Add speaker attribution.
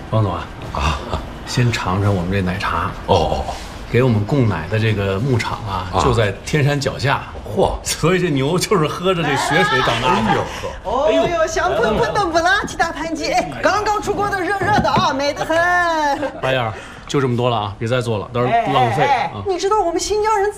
Speaker 1: 王总啊，先尝尝我们这奶茶。
Speaker 2: 哦，
Speaker 1: 给我们供奶的这个牧场啊，就在天山脚下。
Speaker 2: 嚯！
Speaker 1: 所以这牛就是喝着这血水长大的。
Speaker 3: 哦呦，香喷喷的不辣鸡大盘鸡，刚刚出锅的热热的啊，美得很。
Speaker 1: 白燕，就这么多了啊，别再做了，到时候浪费啊。
Speaker 3: 你知道我们新疆人